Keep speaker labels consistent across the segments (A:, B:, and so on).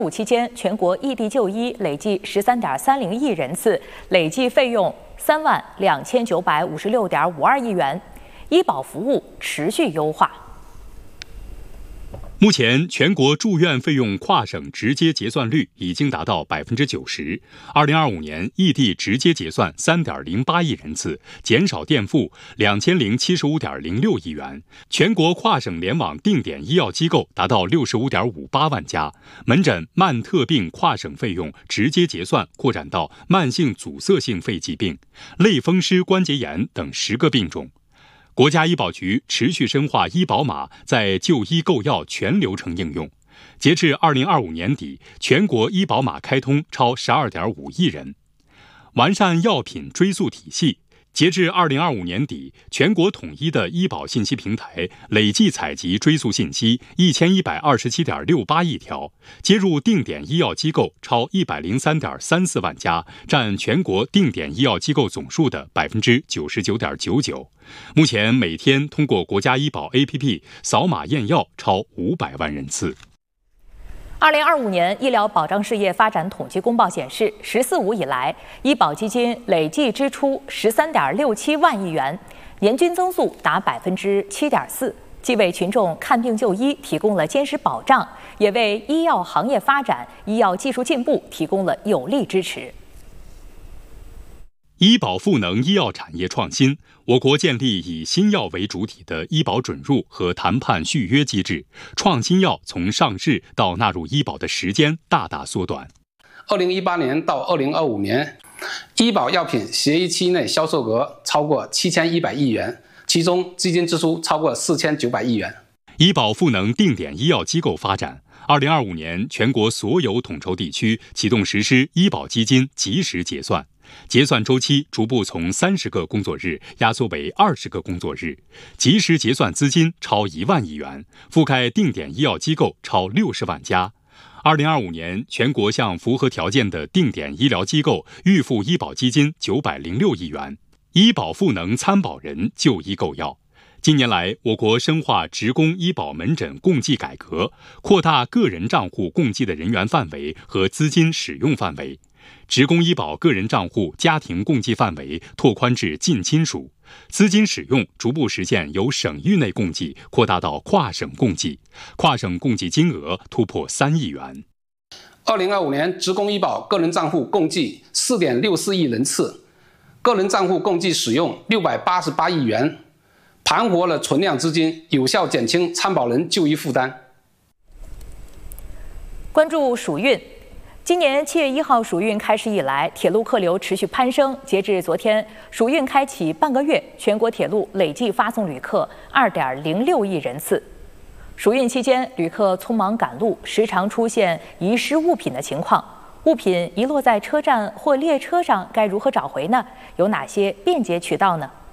A: 5期间，全国异地就医累计13.30亿人次，累计费用32956.52亿元，医保服务持续优化。
B: 目前，全国住院费用跨省直接结算率已经达到90%。2025年，异地直接结算3.08亿人次，减少垫付2075.06亿元。全国跨省联网定点医药机构达到65.58万家，门诊慢特病跨省费用直接结算扩展到慢性阻塞性肺疾病、类风湿关节炎等10个病种。国家医保局持续深化医保码在就医购药全流程应用。截至2025年底，全国医保码开通超12.5亿人。完善药品追溯体系。截至2025年底，全国统一的医保信息平台累计采集追溯信息1127.68亿条，接入定点医药机构超103.34万家，占全国定点医药机构总数的99.99%。目前每天通过国家医保 APP 扫码验药超500万人次。
A: 2025年医疗保障事业发展统计公报显示，“14·5”以来，医保基金累计支出13.67万亿元，年均增速达7.4%，既为群众看病就医提供了坚实保障，也为医药行业发展、医药技术进步提供了有力支持。
B: 医保赋能医药产业创新，我国建立以新药为主体的医保准入和谈判续约机制，创新药从上市到纳入医保的时间大大缩短。
C: 2018年到2025年，医保药品协议期内销售额超过7100亿元，其中基金支出超过4900亿元。
B: 医保赋能定点医药机构发展。2025年，全国所有统筹地区启动实施医保基金及时结算。结算周期逐步从30个工作日压缩为20个工作日，及时结算资金超1万亿元，覆盖定点医药机构超60万家。2025年，全国向符合条件的定点医疗机构预付医保基金906亿元，医保赋能参保人就医购药。近年来，我国深化职工医保门诊共计改革，扩大个人账户共计的人员范围和资金使用范围。职工医保个人账户家庭共计范围拓宽至近亲属，资金使用逐步实现由省域内共计扩大到跨省共计，跨省共计金额突破3亿元。
C: 2025年，职工医保个人账户共计4.64亿人次，个人账户共计使用688亿元，盘活了存量资金，有效减轻参保人就医负担。
A: 关注暑运。今年7月1号暑运开始以来，铁路客流持续攀升。截至昨天，暑运开启半个月，全国铁路累计发送旅客2.06亿人次。暑运期间，旅客匆忙赶路，时常出现遗失物品的情况。物品遗落在车站或列车上，该如何找回呢？有哪些便捷渠道呢？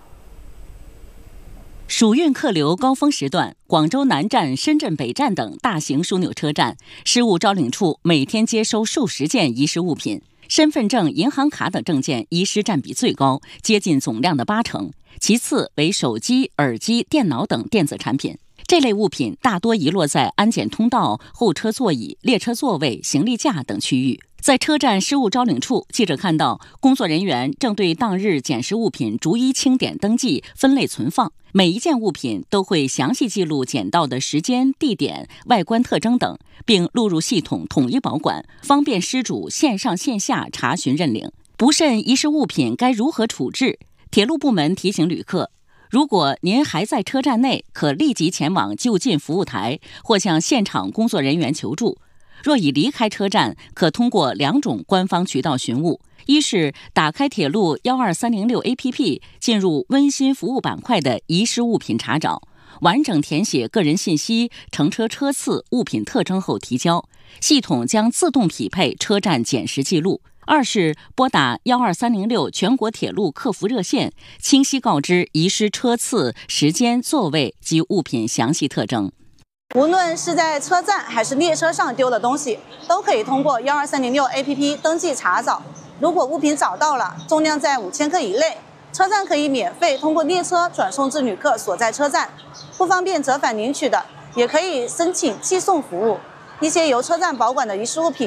D: 暑运客流高峰时段，广州南站、深圳北站等大型枢纽车站，失物招领处每天接收数十件遗失物品，身份证、银行卡等证件遗失占比最高，接近总量的80%，其次为手机、耳机、电脑等电子产品。这类物品大多遗落在安检通道、候车座椅、列车座位、行李架等区域。在车站失物招领处，记者看到工作人员正对当日捡拾物品逐一清点登记、分类存放，每一件物品都会详细记录捡到的时间、地点、外观特征等，并录入系统统一保管，方便失主线上线下查询认领。不慎遗失物品该如何处置？铁路部门提醒旅客，如果您还在车站内，可立即前往就近服务台或向现场工作人员求助。若已离开车站，可通过2种官方渠道询务：一是打开铁路12306 APP， 进入温馨服务板块的遗失物品查找，完整填写个人信息、乘车车次、物品特征后提交，系统将自动匹配车站捡拾记录。二是拨打12306全国铁路客服热线，清晰告知遗失车次、时间、座位及物品详细特征。
E: 无论是在车站还是列车上丢的东西，都可以通过12306 APP 登记查找。如果物品找到了，重量在5000克以内，车站可以免费通过列车转送至旅客所在车站。不方便折返领取的，也可以申请寄送服务。 一些由车站保管的遗失物品